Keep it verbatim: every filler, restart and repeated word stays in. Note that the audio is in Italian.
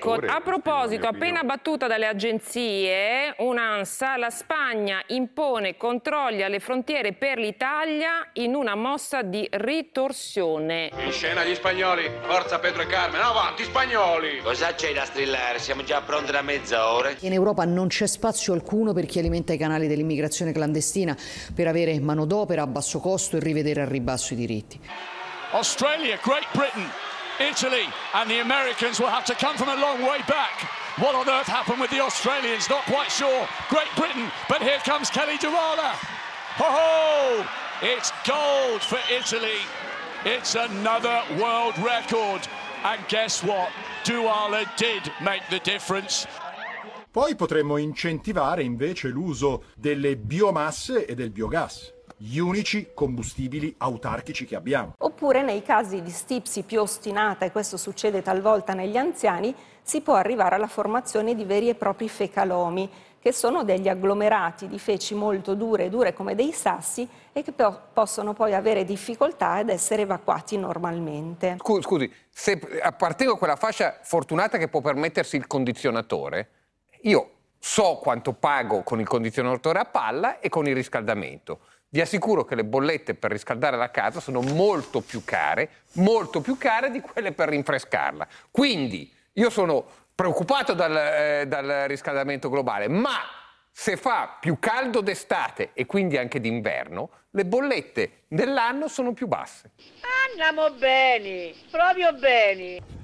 Ecco, a proposito, appena battuta dalle agenzie, un'ANSA, la Spagna impone controlli alle frontiere per l'Italia in una mossa di ritorsione. In scena gli spagnoli, forza Pedro e Carmen, avanti spagnoli! Cosa c'è da strillare? Siamo già pronti da mezz'ora. In Europa non c'è spazio alcuno per chi alimenta i canali dell'immigrazione clandestina per avere manodopera a basso costo e rivedere al ribasso i diritti. Australia, Great Britain, Italy and the Americans will have to come from a long way back. What on earth happened with the Australians? Not quite sure. Great Britain, but here comes Kelly Durrala. Ho ho! It's gold for Italy. It's another world record. And guess what? Durrala did make the difference. Poi potremmo incentivare invece l'uso delle biomasse e del biogas, gli unici combustibili autarchici che abbiamo. Oppure nei casi di stipsi più ostinata, e questo succede talvolta negli anziani, si può arrivare alla formazione di veri e propri fecalomi, che sono degli agglomerati di feci molto dure, dure come dei sassi, e che po- possono poi avere difficoltà ad essere evacuati normalmente. Scusi, scusi, se appartengo a quella fascia fortunata che può permettersi il condizionatore, io so quanto pago con il condizionatore a palla e con il riscaldamento. Vi assicuro che le bollette per riscaldare la casa sono molto più care, molto più care di quelle per rinfrescarla. Quindi io sono preoccupato dal, eh, dal riscaldamento globale, ma se fa più caldo d'estate e quindi anche d'inverno, le bollette dell'anno sono più basse. Andiamo bene, proprio bene.